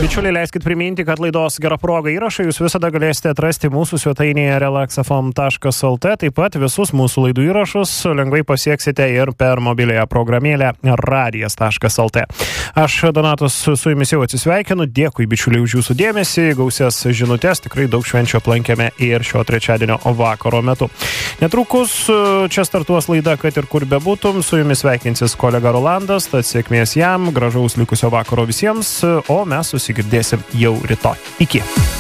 Bičiuliai, leiskit priminti, kad laidos Gera proga įrašą jūs visada galėsite atrasti mūsų svetainėje relax.fm.lt. Taip pat visus mūsų laidų įrašus lengvai pasieksite ir per mobiliąją programėlę radijas.lt. Aš, Donatas, su jumis jau atsisveikinu. Dėkui, bičiuliai, už jūsų dėmesį. Gausias žinutės, tikrai daug švenčių aplankėme ir šio trečiadienio vakaro metu. Netrukus čia startuos laida, kad ir kur bebūtum. Su jumis sveikinsis kolega Rolandas, tad sėkmės jam, gražaus likusio vakaro visiems, o mes susigirdėsim jau rytoj. Iki.